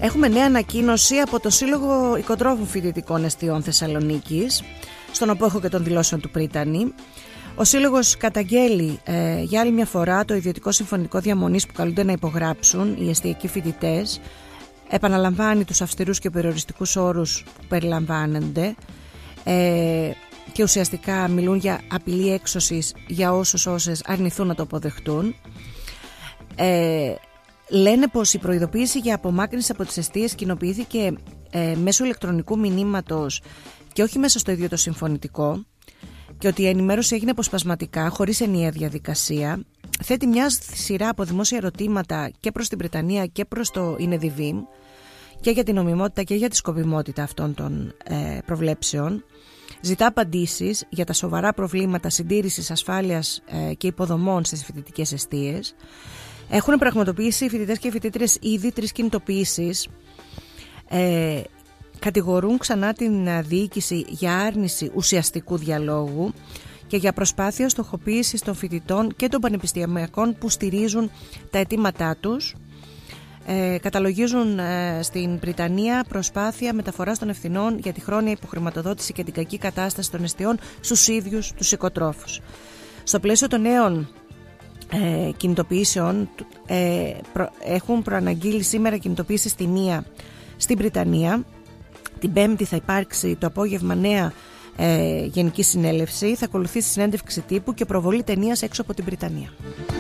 Έχουμε νέα ανακοίνωση από το Σύλλογο Οικοτρόφων Φοιτητικών Εστιών Θεσσαλονίκης, στον οποίο έχω και των δηλώσεων του Πρίτανη. Ο Σύλλογος καταγγέλει για άλλη μια φορά το ιδιωτικό συμφωνητικό διαμονής που καλούνται να υπογράψουν οι εστιακοί φοιτητές. Επαναλαμβάνει τους αυστηρούς και περιοριστικούς όρους που περιλαμβάνονται και ουσιαστικά μιλούν για απειλή έξωσης για όσες αρνηθούν να το αποδεχτούν. Λένε πως η προειδοποίηση για απομάκρυνση από τις εστίες κοινοποιήθηκε μέσω ηλεκτρονικού μηνύματος και όχι μέσα στο ίδιο το συμφωνητικό, και ότι η ενημέρωση έγινε αποσπασματικά, χωρίς ενιαία διαδικασία. Θέτει μια σειρά από δημόσια ερωτήματα και προς την Βρετανία και προς το ΙΝΕΔΙΒΗΜ και για την νομιμότητα και για τη σκοπιμότητα αυτών των προβλέψεων. Ζητά απαντήσεις για τα σοβαρά προβλήματα συντήρησης, ασφάλειας και υποδομών στις φοιτητικές εστίες. Έχουν πραγματοποιήσει οι φοιτητές και οι φοιτήτρες ήδη 3 κινητοποιήσεις. Κατηγορούν ξανά την διοίκηση για άρνηση ουσιαστικού διαλόγου και για προσπάθεια στοχοποίησης των φοιτητών και των πανεπιστημιακών που στηρίζουν τα αιτήματά τους. Καταλογίζουν στην Βρυτανία προσπάθεια μεταφοράς των ευθυνών για τη χρόνια υποχρηματοδότηση και την κακή κατάσταση των εστιών στους ίδιους τους οικοτρόφους. Στο πλαίσιο των νέων κινητοποιήσεων έχουν προαναγγείλει σήμερα κινητοποίηση στη 1 στην Βρυτανία. Την Πέμπτη θα υπάρξει το απόγευμα νέα γενική συνέλευση. Θα ακολουθήσει συνέντευξη τύπου και προβολή ταινίας έξω από την Βρυτανία.